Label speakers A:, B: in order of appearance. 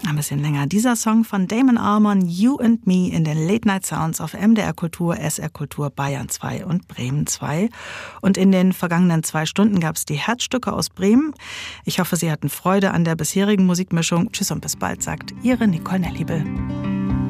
A: Ein bisschen länger. Dieser Song von Damon Albarn, You and Me, in den Late Night Sounds auf MDR Kultur, SR Kultur, Bayern 2 und Bremen 2. Und in den vergangenen 2 Stunden gab es die Herzstücke aus Bremen. Ich hoffe, Sie hatten Freude an der bisherigen Musikmischung. Tschüss und bis bald, sagt Ihre Nicole Nelliebel.